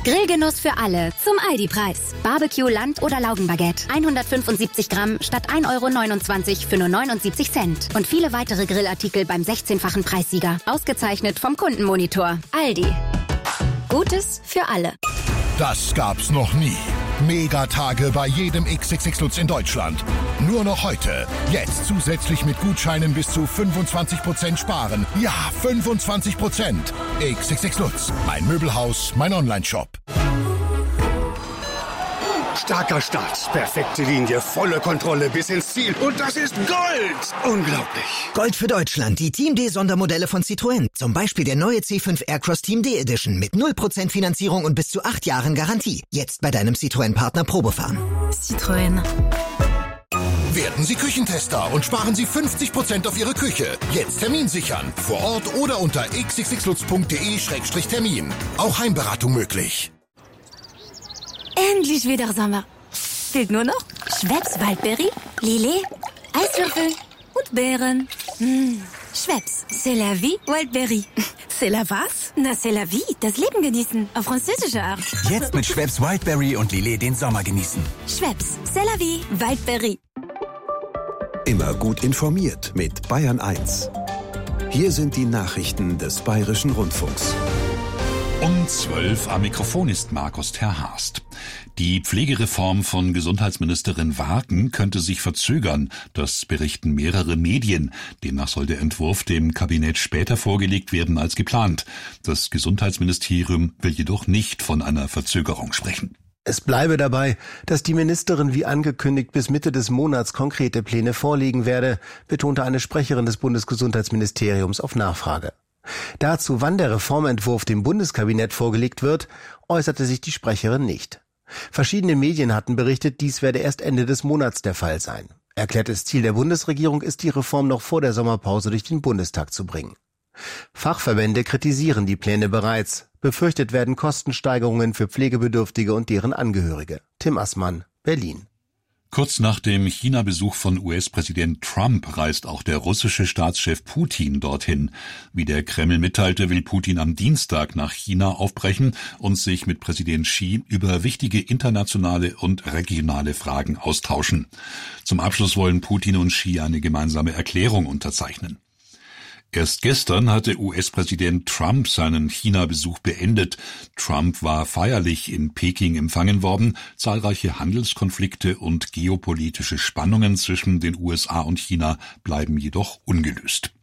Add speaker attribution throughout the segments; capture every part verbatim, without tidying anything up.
Speaker 1: Grillgenuss für alle zum Aldi-Preis. Barbecue, Land- oder Laugenbaguette. hundertfünfundsiebzig Gramm statt ein Euro neunundzwanzig für nur neunundsiebzig Cent. Und viele weitere Grillartikel beim sechzehnfachen Preissieger. Ausgezeichnet vom Kundenmonitor. Aldi. Gutes für alle.
Speaker 2: Das gab's noch nie. Megatage bei jedem X X X Lutz in Deutschland. Nur noch heute. Jetzt zusätzlich mit Gutscheinen bis zu fünfundzwanzig Prozent sparen. Ja, fünfundzwanzig Prozent. X X X Lutz. Mein Möbelhaus, mein Onlineshop.
Speaker 3: Starker Start, perfekte Linie, volle Kontrolle bis ins Ziel. Und das ist Gold! Unglaublich.
Speaker 4: Gold für Deutschland, die Team D Sondermodelle von Citroën. Zum Beispiel der neue C fünf Aircross Team D Edition mit null Prozent Finanzierung und bis zu acht Jahren Garantie. Jetzt bei deinem Citroën-Partner Probefahren.
Speaker 5: Citroën.
Speaker 2: Werden Sie Küchentester und sparen Sie fünfzig Prozent auf Ihre Küche. Jetzt Termin sichern. Vor Ort oder unter x x x lutz punkt de Schrägstrich Termin. Auch Heimberatung möglich.
Speaker 5: Endlich wieder Sommer. Fehlt nur noch Schweppes Waldberry, Lillet, Eiswürfel und Beeren. Mmh. Schweppes, c'est la vie, Waldberry.
Speaker 6: C'est la was?
Speaker 5: Na, c'est la vie, das Leben genießen, auf französische Art.
Speaker 7: Jetzt mit Schweppes Wildberry und Lillet den Sommer genießen.
Speaker 5: Schweppes, c'est la vie, Waldberry.
Speaker 8: Immer gut informiert mit Bayern eins. Hier sind die Nachrichten des Bayerischen Rundfunks.
Speaker 9: Um zwölf am Mikrofon ist Markus Terhorst. Die Pflegereform von Gesundheitsministerin Wagen könnte sich verzögern. Das berichten mehrere Medien. Demnach soll der Entwurf dem Kabinett später vorgelegt werden als geplant. Das Gesundheitsministerium will jedoch nicht von einer Verzögerung sprechen.
Speaker 10: Es bleibe dabei, dass die Ministerin wie angekündigt bis Mitte des Monats konkrete Pläne vorlegen werde, betonte eine Sprecherin des Bundesgesundheitsministeriums auf Nachfrage. Dazu, wann der Reformentwurf dem Bundeskabinett vorgelegt wird, äußerte sich die Sprecherin nicht. Verschiedene Medien hatten berichtet, dies werde erst Ende des Monats der Fall sein. Erklärtes Ziel der Bundesregierung ist, die Reform noch vor der Sommerpause durch den Bundestag zu bringen. Fachverbände kritisieren die Pläne bereits. Befürchtet werden Kostensteigerungen für Pflegebedürftige und deren Angehörige. Tim Assmann, Berlin.
Speaker 9: Kurz nach dem China-Besuch von U S-Präsident Trump reist auch der russische Staatschef Putin dorthin. Wie der Kreml mitteilte, will Putin am Dienstag nach China aufbrechen und sich mit Präsident Xi über wichtige internationale und regionale Fragen austauschen. Zum Abschluss wollen Putin und Xi eine gemeinsame Erklärung unterzeichnen. Erst gestern hatte U S-Präsident Trump seinen China-Besuch beendet. Trump war feierlich in Peking empfangen worden. Zahlreiche Handelskonflikte und geopolitische Spannungen zwischen den U S A und China bleiben jedoch ungelöst.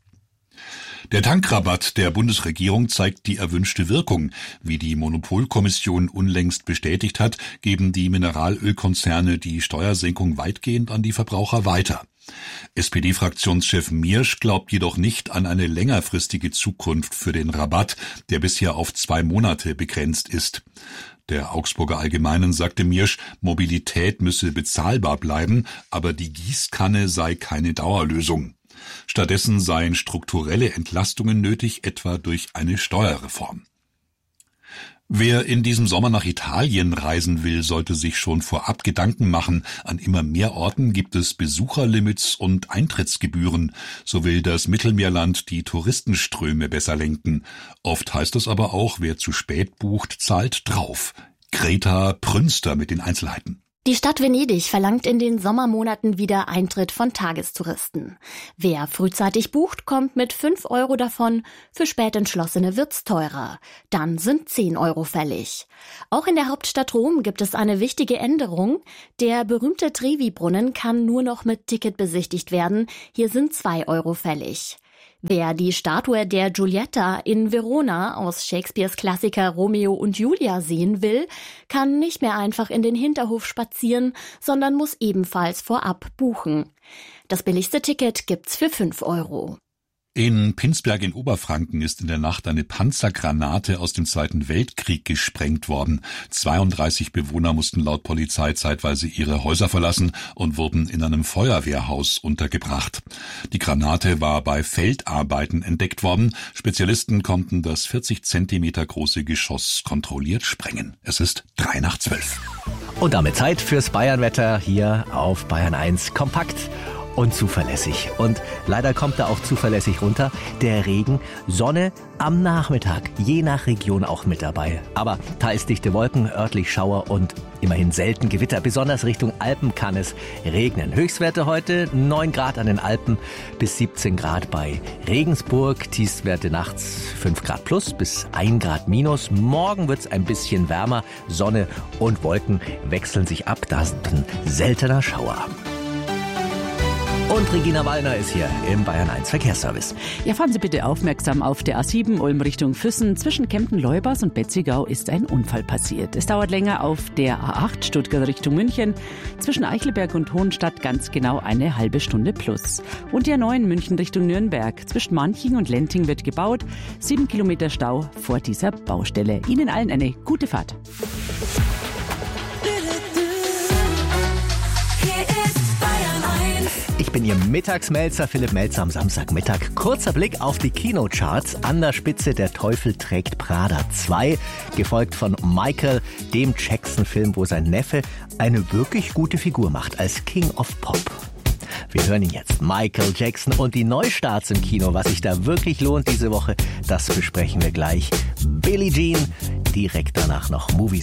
Speaker 9: Der Tankrabatt der Bundesregierung zeigt die erwünschte Wirkung. Wie die Monopolkommission unlängst bestätigt hat, geben die Mineralölkonzerne die Steuersenkung weitgehend an die Verbraucher weiter. S P D-Fraktionschef Miersch glaubt jedoch nicht an eine längerfristige Zukunft für den Rabatt, der bisher auf zwei Monate begrenzt ist. Der Augsburger Allgemeinen sagte Miersch, Mobilität müsse bezahlbar bleiben, aber die Gießkanne sei keine Dauerlösung. Stattdessen seien strukturelle Entlastungen nötig, etwa durch eine Steuerreform. Wer in diesem Sommer nach Italien reisen will, sollte sich schon vorab Gedanken machen. An immer mehr Orten gibt es Besucherlimits und Eintrittsgebühren. So will das Mittelmeerland die Touristenströme besser lenken. Oft heißt es aber auch, wer zu spät bucht, zahlt drauf. Greta Prünster mit den Einzelheiten.
Speaker 11: Die Stadt Venedig verlangt in den Sommermonaten wieder Eintritt von Tagestouristen. Wer frühzeitig bucht, kommt mit fünf Euro davon, für Spätentschlossene wird's teurer. Dann sind zehn Euro fällig. Auch in der Hauptstadt Rom gibt es eine wichtige Änderung. Der berühmte Trevi-Brunnen kann nur noch mit Ticket besichtigt werden. Hier sind zwei Euro fällig. Wer die Statue der Giulietta in Verona aus Shakespeares Klassiker Romeo und Julia sehen will, kann nicht mehr einfach in den Hinterhof spazieren, sondern muss ebenfalls vorab buchen. Das billigste Ticket gibt's für fünf Euro.
Speaker 9: In Pinsberg in Oberfranken ist in der Nacht eine Panzergranate aus dem Zweiten Weltkrieg gesprengt worden. zweiunddreißig Bewohner mussten laut Polizei zeitweise ihre Häuser verlassen und wurden in einem Feuerwehrhaus untergebracht. Die Granate war bei Feldarbeiten entdeckt worden. Spezialisten konnten das vierzig Zentimeter große Geschoss kontrolliert sprengen. Es ist drei nach zwölf.
Speaker 12: Und damit Zeit fürs Bayernwetter hier auf Bayern eins Kompakt.
Speaker 6: und zuverlässig. Und leider kommt da auch zuverlässig runter der Regen. Sonne am Nachmittag, je nach Region auch mit dabei. Aber teils dichte Wolken, örtlich Schauer und immerhin selten Gewitter. Besonders Richtung Alpen kann es regnen. Höchstwerte heute neun Grad an den Alpen bis siebzehn Grad bei Regensburg. Tiefstwerte nachts fünf Grad plus bis ein Grad minus. Morgen wird es ein bisschen wärmer. Sonne und Wolken wechseln sich ab. Da ist ein seltener Schauer. Und Regina Wallner ist hier im Bayern eins Verkehrsservice.
Speaker 12: Ja, fahren Sie bitte aufmerksam auf der A sieben Ulm Richtung Füssen. Zwischen Kempten-Leubers und Betzigau ist ein Unfall passiert. Es dauert länger auf der A acht Stuttgart Richtung München. Zwischen Eichelberg und Hohenstadt ganz genau eine halbe Stunde plus. Und die A neun München Richtung Nürnberg. Zwischen Manching und Lenting wird gebaut. Sieben Kilometer Stau vor dieser Baustelle. Ihnen allen eine gute Fahrt.
Speaker 6: Ich bin Ihr Mittagsmelzer, Philipp Melzer am Samstagmittag. Kurzer Blick auf die Kinocharts. An der Spitze Der Teufel trägt Prada zwei, gefolgt von Michael, dem Jackson-Film, wo sein Neffe eine wirklich gute Figur macht als King of Pop. Wir hören ihn jetzt. Michael Jackson und die Neustarts im Kino. Was sich da wirklich lohnt diese Woche, das besprechen wir gleich. Billie Jean, direkt danach noch Movies.